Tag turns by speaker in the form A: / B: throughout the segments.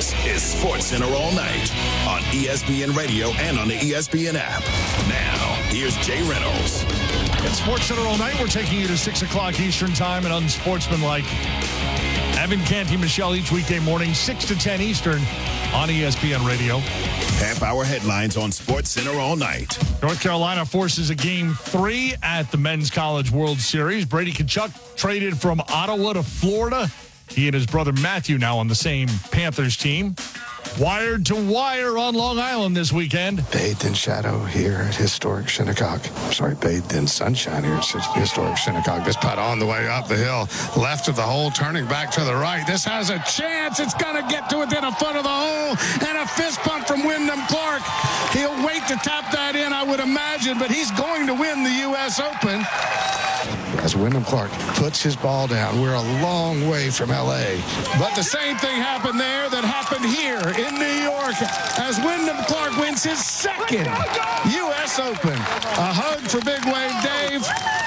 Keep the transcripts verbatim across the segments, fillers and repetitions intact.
A: This is Sports Center All Night on E S P N Radio and on the E S P N app. Now, here's Jay Reynolds.
B: It's Sports Center All Night. We're taking you to six o'clock Eastern Time and unsportsmanlike. Evan Canty, Michelle, each weekday morning, six to ten Eastern on E S P N Radio.
A: Half-hour headlines on Sports Center All Night.
B: North Carolina forces a game three at the Men's College World Series. Brady Tkachuk traded from Ottawa to Florida. He and his brother Matthew now on the same Panthers team. Wired to wire on Long Island this weekend.
C: Bathed in shadow here at historic Shinnecock. Sorry, bathed in sunshine here at historic Shinnecock. This putt on the way up the hill. Left of the hole, turning back to the right. This has a chance. It's going to get to within a foot of the hole. And a fist pump from Wyndham Clark. He'll wait to tap that in, I would imagine, but he's going to win the U S Open. As Wyndham Clark puts his ball down, we're a long way from L A. But the same thing happened there that happened here in New York as Wyndham Clark wins his second U S Open. A hug for Big Wave Dave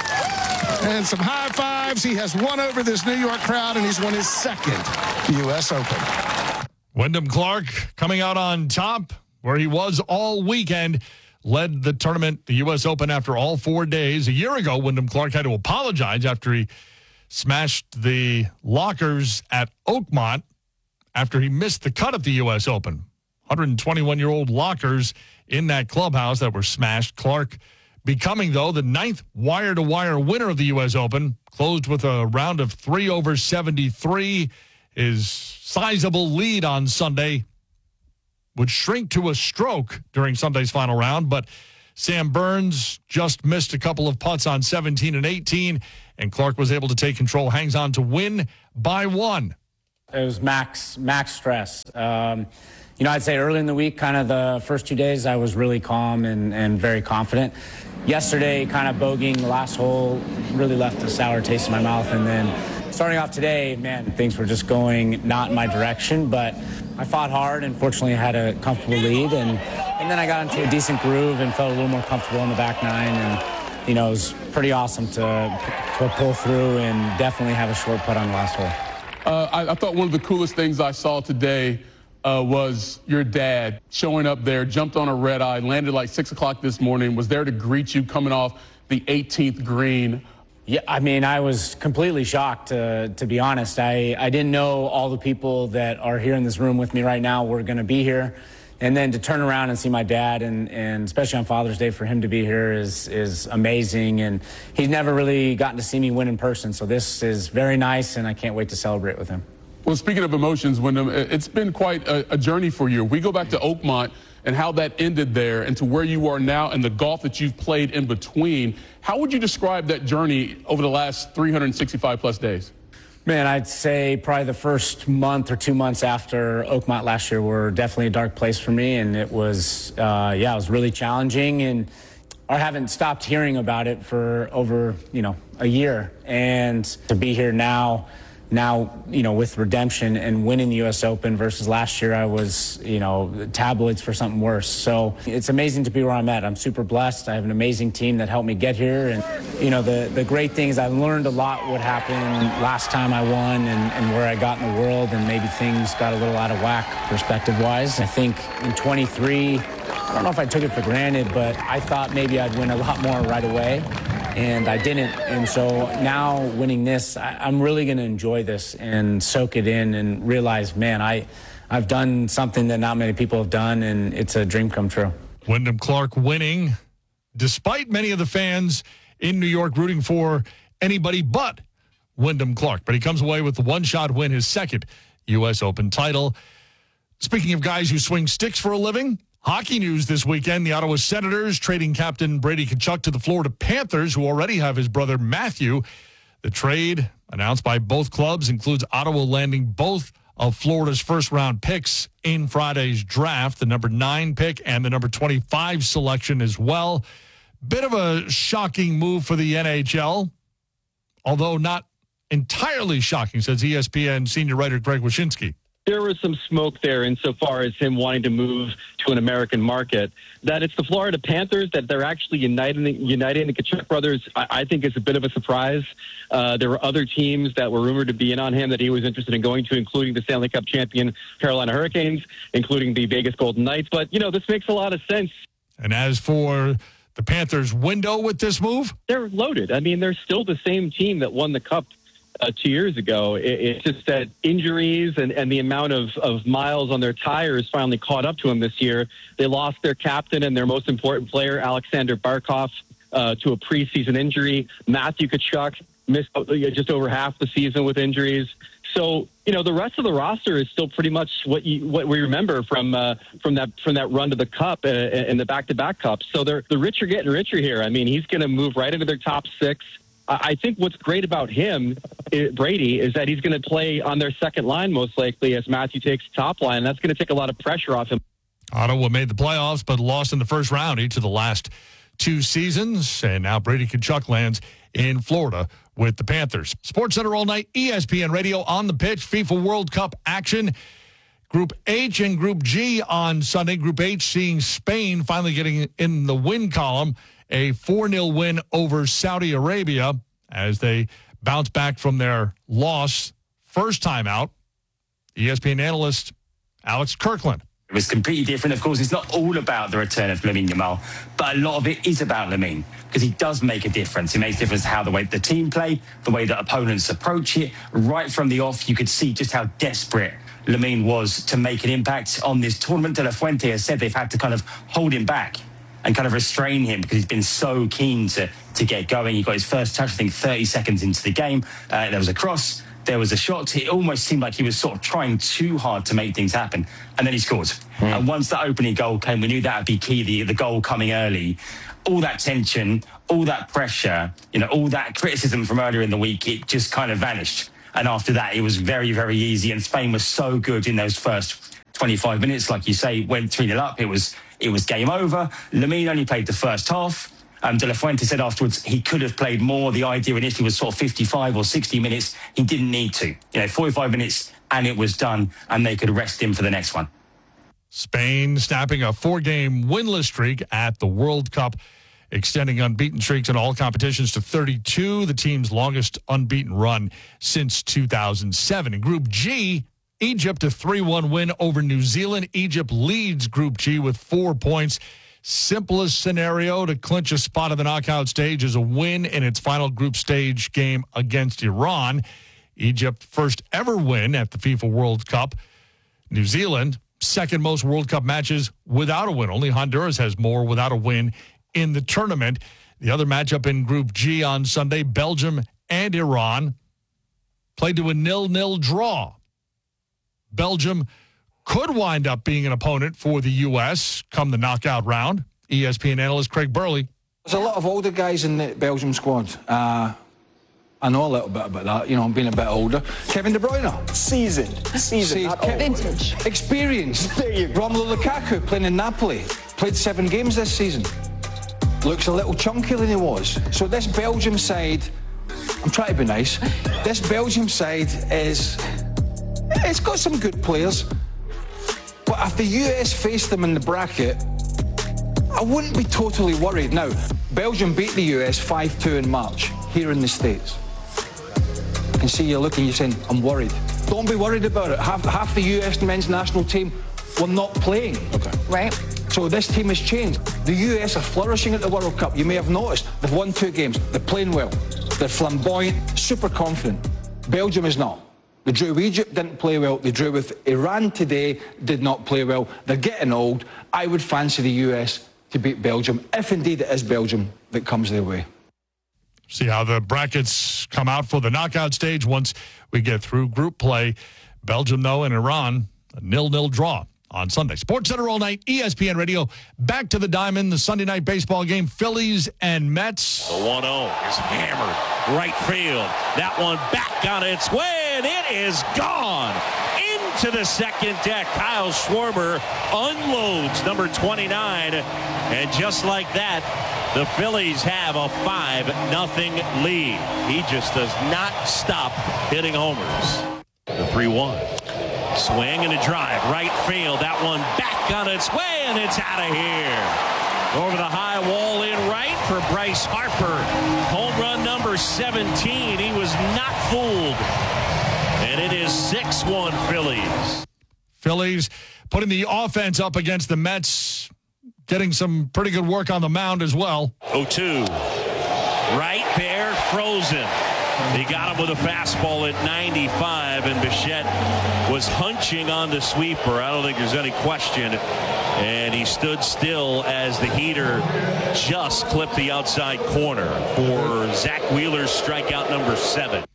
C: and some high fives. He has won over this New York crowd, and he's won his second U S Open.
B: Wyndham Clark coming out on top where he was all weekend. Led the tournament, the U S Open, after all four days. A year ago, Wyndham Clark had to apologize after he smashed the lockers at Oakmont after he missed the cut at the U S Open. one hundred twenty-one-year-old lockers in that clubhouse that were smashed. Clark becoming, though, the ninth wire-to-wire winner of the U S Open. Closed with a round of three over seventy-three. His sizable lead on Sunday would shrink to a stroke during Sunday's final round, but Sam Burns just missed a couple of putts on seventeen and eighteen, and Clark was able to take control, hangs on to win by one.
D: It was max max stress. Um, you know, I'd say early in the week, kind of the first two days, I was really calm and, and very confident. Yesterday, kind of bogeying the last hole really left a sour taste in my mouth, and then starting off today, man, things were just going not in my direction, but I fought hard and fortunately had a comfortable lead, and, and then I got into a decent groove and felt a little more comfortable in the back nine, and, you know, it was pretty awesome to, to pull through and definitely have a short putt on the last hole.
E: Uh, I, I thought one of the coolest things I saw today uh, was your dad showing up there, jumped on a red eye, landed like six o'clock this morning, was there to greet you coming off the eighteenth green.
D: Yeah, I mean, I was completely shocked, to, to be honest. I, I didn't know all the people that are here in this room with me right now were going to be here. And then to turn around and see my dad, and, and especially on Father's Day, for him to be here is, is amazing. And he's never really gotten to see me win in person. So this is very nice, and I can't wait to celebrate with him.
E: Well, speaking of emotions, Wyndham, it's been quite a, a journey for you. We go back to Oakmont and how that ended there and to where you are now and the golf that you've played in between. How would you describe that journey over the last three hundred sixty-five plus days?
D: Man, I'd say probably the first month or two months after Oakmont last year were definitely a dark place for me. And it was, uh, yeah, it was really challenging. And I haven't stopped hearing about it for over, you know, a year. And to be here now, Now, you know, with redemption and winning the U S Open versus last year, I was, you know, tabloids for something worse. So it's amazing to be where I'm at. I'm super blessed. I have an amazing team that helped me get here. And, you know, the, the great thing is I learned a lot what happened last time I won and, and where I got in the world, and maybe things got a little out of whack perspective-wise. I think in twenty-three, I don't know if I took it for granted, but I thought maybe I'd win a lot more right away. And I didn't. And so now winning this, I, I'm really going to enjoy this and soak it in and realize, man, I, I've done something that not many people have done, and it's a dream come true.
B: Wyndham Clark winning, despite many of the fans in New York rooting for anybody but Wyndham Clark. But he comes away with the one-shot win, his second U S Open title. Speaking of guys who swing sticks for a living, hockey news this weekend. The Ottawa Senators trading captain Brady Tkachuk to the Florida Panthers, who already have his brother Matthew. The trade announced by both clubs includes Ottawa landing both of Florida's first-round picks in Friday's draft, the number nine pick and the number twenty-five selection as well. Bit of a shocking move for the N H L, although not entirely shocking, says E S P N senior writer Greg Wyshynski.
F: there was some smoke there insofar as him wanting to move to an American market. That it's the Florida Panthers, that they're actually uniting, uniting the Tkachuk brothers, I, I think is a bit of a surprise. Uh, there were other teams that were rumored to be in on him that he was interested in going to, including the Stanley Cup champion Carolina Hurricanes, including the Vegas Golden Knights. But, you know, this makes a lot of sense.
B: And as for the Panthers' window with this move?
F: They're loaded. I mean, they're still the same team that won the Cup Uh, two years ago. It, it's just that injuries and, and the amount of, of miles on their tires finally caught up to them this year. They lost their captain and their most important player, Alexander Barkov, uh, to a preseason injury. Matthew Tkachuk missed just over half the season with injuries. So, you know, the rest of the roster is still pretty much what you what we remember from uh, from that from that run to the Cup uh, and the back-to-back Cups. So they're the rich are getting richer here. I mean, he's going to move right into their top six. I think what's great about him, Brady, is that he's going to play on their second line most likely as Matthew takes the top line. And that's going to take a lot of pressure off him.
B: Ottawa made the playoffs but lost in the first round each of the last two seasons. And now Brady Tkachuk lands in Florida with the Panthers. SportsCenter all night, E S P N Radio on the pitch, FIFA World Cup action. Group H and Group G on Sunday. Group H seeing Spain finally getting in the win column. A four nil win over Saudi Arabia as they bounce back from their loss first time out. E S P N analyst Alex Kirkland.
G: It was completely different. Of course, it's not all about the return of Lamine Yamal, but a lot of it is about Lamine because he does make a difference. He makes a difference how the way the team play, the way that opponents approach it. Right from the off, you could see just how desperate Lamine was to make an impact on this tournament. De La Fuente has said they've had to kind of hold him back and kind of restrain him because he's been so keen to, to get going. He got his first touch, I think, thirty seconds into the game. Uh, there was a cross, there was a shot. It almost seemed like he was sort of trying too hard to make things happen. And then he scored. Mm. And once that opening goal came, we knew that would be key, the, the goal coming early. All that tension, all that pressure, you know, all that criticism from earlier in the week, it just kind of vanished. And after that, it was very, very easy. And Spain was so good in those first twenty-five minutes. Like you say, went three nil up. It was it was game over. Lamine only played the first half. Um, De La Fuente said afterwards he could have played more. The idea initially was sort of fifty-five or sixty minutes. He didn't need to. You know, forty-five minutes and it was done, and they could rest him for the next one.
B: Spain snapping a four-game winless streak at the World Cup, extending unbeaten streaks in all competitions to thirty-two, the team's longest unbeaten run since two thousand seven. In Group G, Egypt a three one win over New Zealand. Egypt leads Group G with four points. Simplest scenario to clinch a spot in the knockout stage is a win in its final group stage game against Iran. Egypt first ever win at the FIFA World Cup. New Zealand, second most World Cup matches without a win. Only Honduras has more without a win in the tournament. The other matchup in Group G on Sunday, Belgium and Iran played to a nil nil draw. Belgium could wind up being an opponent for the U S come the knockout round. E S P N analyst Craig Burley.
H: There's a lot of older guys in the Belgium squad. Uh, I know a little bit about that. You know, I'm being a bit older. Kevin De Bruyne.
I: Seasoned. Seasoned.
H: Ke-
I: Vintage.
H: Experienced.
I: There you go.
H: Romelu Lukaku playing in Napoli. Played seven games this season. Looks a little chunkier than he was. So this Belgium side, I'm trying to be nice. This Belgium side is, it's got some good players. But if the U S faced them in the bracket, I wouldn't be totally worried. Now, Belgium beat the U S five two in March here in the States. I can see you looking, you're saying, I'm worried. Don't be worried about it. Half, half the U S men's national team were not playing.
I: Okay.
J: Right.
H: So this team has changed. The U S are flourishing at the World Cup. You may have noticed they've won two games. They're playing well. They're flamboyant, super confident. Belgium is not. They drew with Egypt, didn't play well. They drew with Iran today, did not play well. They're getting old. I would fancy the U S to beat Belgium, if indeed it is Belgium that comes their way.
B: See how the brackets come out for the knockout stage once we get through group play. Belgium, though, and Iran, a nil nil draw on Sunday. SportsCenter all night, E S P N Radio. Back to the diamond, the Sunday night baseball game, Phillies and Mets.
K: The one oh is hammered right field. That one back on its way, and it is gone. Into the second deck, Kyle Schwarber unloads number twenty-nine, and just like that, the Phillies have a five nothing lead. He just does not stop hitting homers. The three one. Swing and a drive. Right field. That one back on its way, and it's out of here. Over the high wall in right for Bryce Harper. Home run number seventeen. He was not fooled. And it is six one Phillies.
B: Phillies putting the offense up against the Mets, getting some pretty good work on the mound as well.
K: oh two. Right there, frozen. He got him with a fastball at ninety-five, and Bichette was hunching on the sweeper. I don't think there's any question. And he stood still as the heater just clipped the outside corner for Zach Wheeler's strikeout number seven.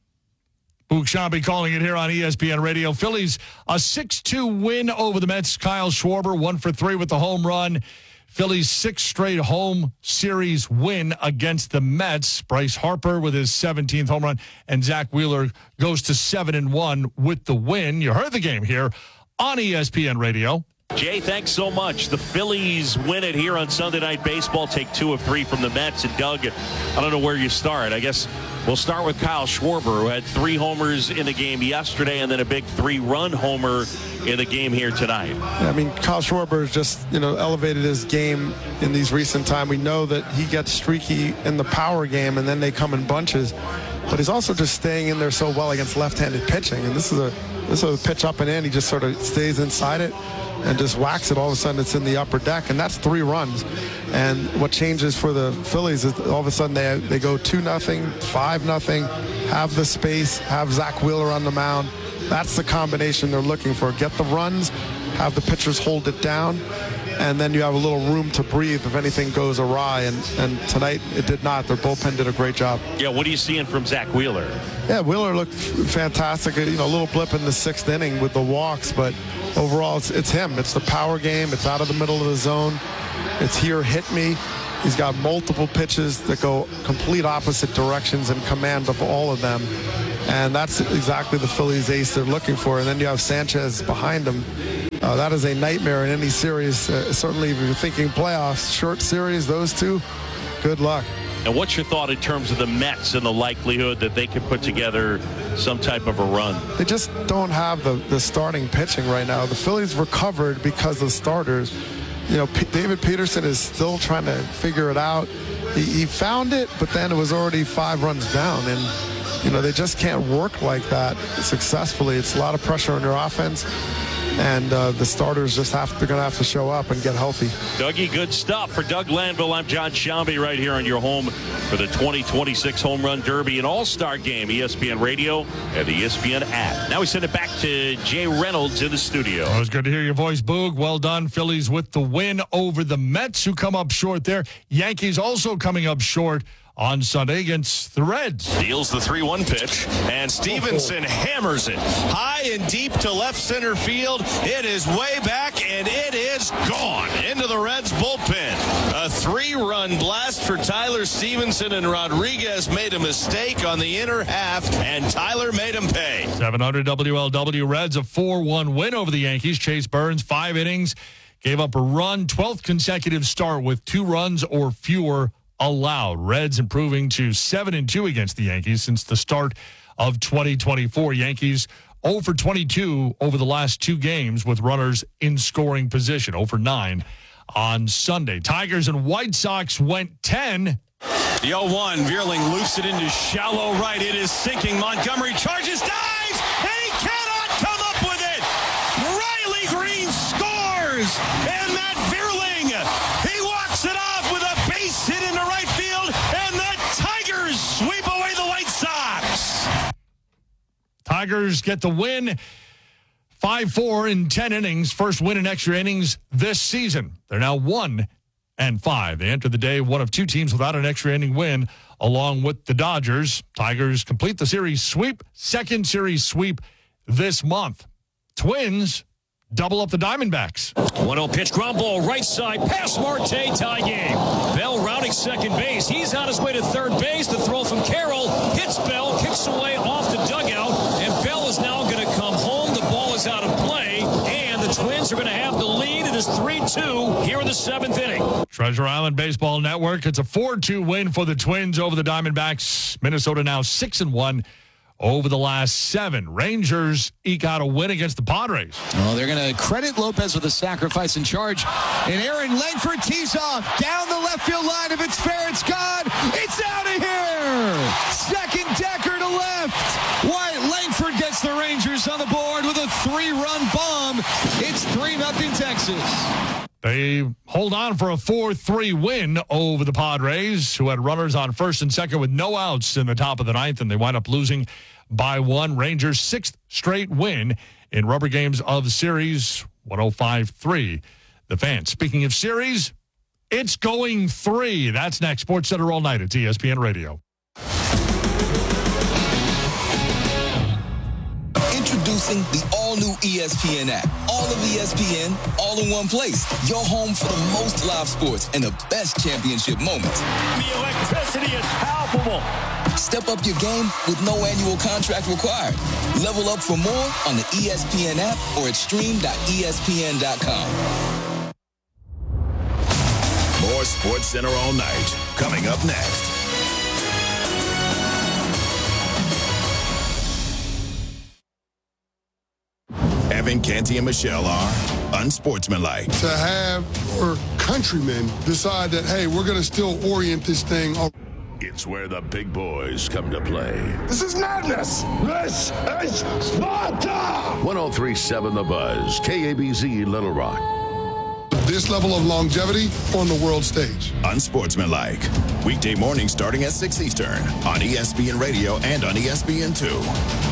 B: Boog Sciambi calling it here on E S P N Radio. Phillies, a six two win over the Mets. Kyle Schwarber, one for three with the home run. Phillies' sixth straight home series win against the Mets. Bryce Harper with his seventeenth home run, and Zach Wheeler goes to seven and one with the win. You heard the game here on E S P N Radio.
K: Jay, thanks so much. The Phillies win it here on Sunday Night Baseball, take two of three from the Mets. And Doug, I don't know where you start. I guess we'll start with Kyle Schwarber, who had three homers in the game yesterday and then a big three-run homer in the game here tonight.
I: I mean, Kyle Schwarber has just, you know, elevated his game in these recent times. We know that he gets streaky in the power game, and then they come in bunches. But he's also just staying in there so well against left-handed pitching. And this is a this is a pitch up and in. He just sort of stays inside it and just whacks it. All of a sudden it's in the upper deck, and that's three runs. And what changes for the Phillies is all of a sudden they they go two nothing, five nothing, have the space, have Zach Wheeler on the mound. That's the combination they're looking for. Get the runs, have the pitchers hold it down, and then you have a little room to breathe if anything goes awry. And, and tonight it did not. Their bullpen did a great job.
K: Yeah, what are you seeing from Zach Wheeler?
I: Yeah, Wheeler looked fantastic. You know, a little blip in the sixth inning with the walks, but overall it's, it's him. It's the power game. It's out of the middle of the zone. It's here, hit me. He's got multiple pitches that go complete opposite directions and command of all of them. And that's exactly the Phillies ace they're looking for. And then you have Sanchez behind him. Uh, that is a nightmare in any series. Uh, certainly if you're thinking playoffs, short series, those two, good luck.
K: And what's your thought in terms of the Mets and the likelihood that they could put together some type of a run?
I: They just don't have the, the starting pitching right now. The Phillies recovered because of starters. You know, P- David Peterson is still trying to figure it out. He, he found it, but then it was already five runs down. And, you know, they just can't work like that successfully. It's a lot of pressure on your offense. And uh, the starters just have they're going to have to show up and get healthy.
K: Dougie, good stuff. For Doug Lanville, I'm John Sciambi right here on your home for the twenty twenty-six Home Run Derby and All-Star Game, E S P N Radio and the E S P N app. Now we send it back to Jay Reynolds in the studio.
B: It was good to hear your voice, Boog. Well done. Phillies with the win over the Mets, who come up short there. Yankees also coming up short on Sunday against the Reds.
J: Deals the three one pitch, and Stevenson hammers it high and deep to left center field. It is way back, and it is gone into the Reds bullpen. A three-run blast for Tyler Stevenson, and Rodriguez made a mistake on the inner half, and Tyler made him pay.
B: seven hundred W L W Reds, a four one win over the Yankees. Chase Burns, five innings, gave up a run, twelfth consecutive start with two runs or fewer allowed. Reds improving to seven and two against the Yankees since the start of twenty twenty-four. Yankees zero for twenty-two over the last two games with runners in scoring position. zero for nine on Sunday. Tigers and White Sox went ten.
J: The oh one, Vierling loops it into shallow right. It is sinking. Montgomery charges, dives, and he cannot come up with it. Riley Green scores, and Matt Vierling, he walks it off with a base hit into right field, and the Tigers sweep away the White Sox.
B: Tigers get the win. five four in ten innings. First win in extra innings this season. They're now one and five. They enter the day one of two teams without an extra inning win, along with the Dodgers. Tigers complete the series sweep, second series sweep this month. Twins double up the Diamondbacks.
L: one oh pitch, ground ball, right side, pass Marte, tie game. Bell rounding second base. He's on his way to third base. The throw from Carroll hits Bell, kicks away off the dugout, and Bell is now going to come home. The ball is out of play, and the Twins are going to have the lead. It is three two here in the seventh inning.
B: Treasure Island Baseball Network. It's a four two win for the Twins over the Diamondbacks. Minnesota now six and one over the last seven. Rangers eke out a win against the Padres.
M: Well, they're going to credit Lopez with a sacrifice in charge. And Aaron Langford tees off down the left field line. If it's fair, it's gone. It's out of here. Second decker to left. Wyatt Langford gets the Rangers on the board with a three-run bomb. It's three nothing Texas.
B: They hold on for a four three win over the Padres, who had runners on first and second with no outs in the top of the ninth, and they wind up losing by one. Rangers' sixth straight win in rubber games of the series, one oh five three. The Fans. Speaking of series, it's going three. That's next. Sports Center all night at E S P N Radio.
N: Introducing the all-new E S P N app. All of E S P N, all in one place. Your home for the most live sports and the best championship moments.
L: The electricity is palpable.
N: Step up your game with no annual contract required. Level up for more on the E S P N app or at stream dot E S P N dot com.
A: More Sports Center all night. Coming up next. Evan, Canty, and Michelle are unsportsmanlike.
O: To have your countrymen decide that, hey, we're going to still orient this thing.
P: It's where the big boys come to play.
O: This is madness. This is Sparta.
P: one oh three point seven The Buzz, K A B Z, Little Rock.
O: This level of longevity on the world stage.
A: Unsportsmanlike. Weekday mornings starting at six Eastern on E S P N Radio and on E S P N two.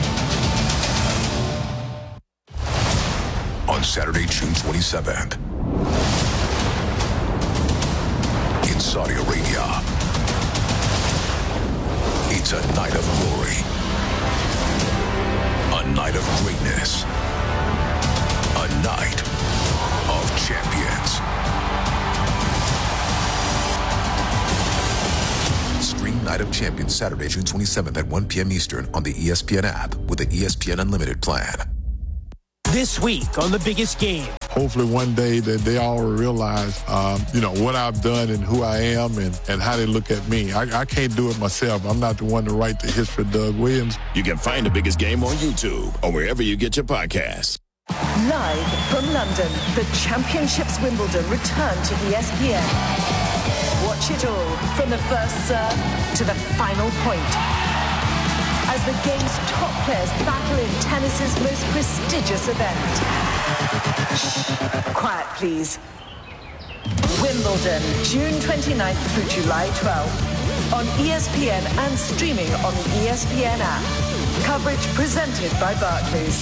Q: On Saturday, June twenty-seventh, in Saudi Arabia, it's a night of glory, a night of greatness, a night of champions. Stream Night of Champions Saturday, June twenty-seventh at one p.m. Eastern on the E S P N app with the E S P N Unlimited plan.
R: This week on The Biggest Game.
S: Hopefully one day that they all realize, um, you know, what I've done and who I am and, and how they look at me. I, I can't do it myself. I'm not the one to write the history of Doug Williams.
A: You can find The Biggest Game on YouTube or wherever you get your podcasts.
T: Live from London, the Championships Wimbledon return to E S P N. Watch it all from the first serve to the final point. As the game's top players battle in tennis's most prestigious event. Shh, quiet, please. Wimbledon, June twenty-ninth through July twelfth. On E S P N and streaming on the E S P N app. Coverage presented by Barclays.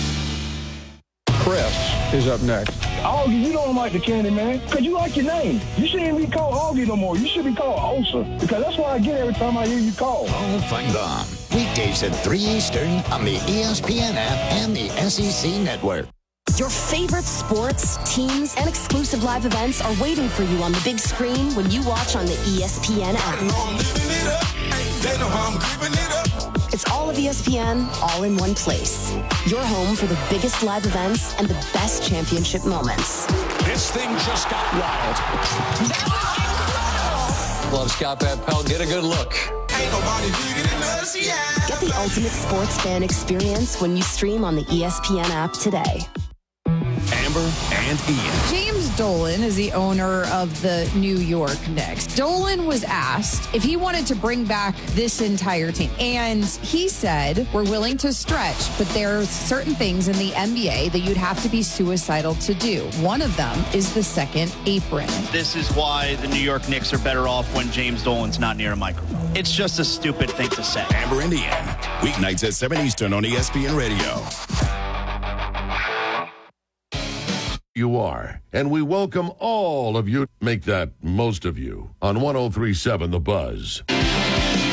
U: Chris is up next.
V: Augie, you don't like the candy, man, because you like your name. You shouldn't be called Augie no more. You should be called Osa, because that's what I get every time I hear you call.
W: All fun gone. Weekdays at three Eastern on the E S P N app and the S E C Network.
X: Your favorite sports, teams, and exclusive live events are waiting for you on the big screen when you watch on the E S P N app. It's all of E S P N, all in one place. Your home for the biggest live events and the best championship moments.
L: This thing just got wild.
M: Love Scott Van Pelt. Get a good look.
X: Get the ultimate sports fan experience when you stream on the E S P N app today.
A: Amber and Ian.
Y: James Dolan is the owner of the New York Knicks. Dolan was asked if he wanted to bring back this entire team. And he said, we're willing to stretch, but there are certain things in the N B A that you'd have to be suicidal to do. One of them is the second apron.
Z: This is why the New York Knicks are better off when James Dolan's not near a microphone. It's just a stupid thing to say.
A: Amber and Ian. Weeknights at seven Eastern on E S P N Radio.
P: You are, and we welcome all of you. Make that most of you on one oh three point seven The Buzz.